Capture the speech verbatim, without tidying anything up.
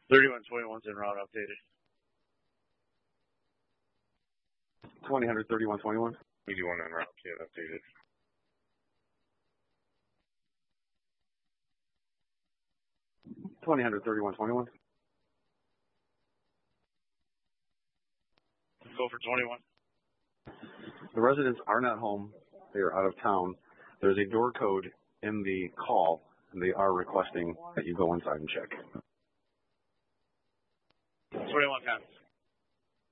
thirty-one twenty-one's en route updated. twenty hundred thirty-one twenty-one. eighty-one en route, kit updated. twenty hundred thirty-one twenty-one. Go for twenty-one. The residents are not home. They are out of town. There's a door code in the call, and they are requesting that you go inside and check. twenty-one ten.